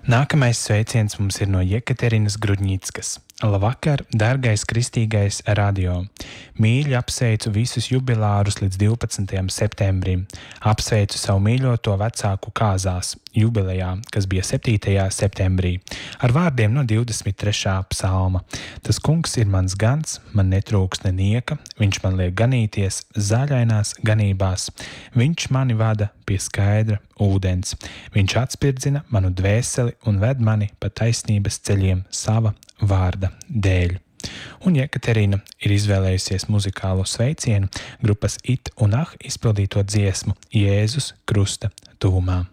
Nākamais sveiciens mums ir no Jekaterinas Grudņickas. Labvakar, dārgais kristīgais radio! Mīļi apsveicu visus jubilārus līdz 12. septembrim. Apsveicu savu mīļoto vecāku kāzās jubilejā, kas bija 7. septembrī, ar vārdiem no 23. psalma. Tas kungs ir mans gans, man netrūks nenieka, viņš man liek ganīties zaļainās ganībās, viņš mani vada pie skaidra ūdens, viņš atspirdzina manu dvēseli un ved mani pa taisnības ceļiem sava vārda dēļ. Un Jekaterina ir izvēlējusies muzikālo sveicienu grupas It un Ah izpildīto dziesmu Jēzus krusta tuvumā.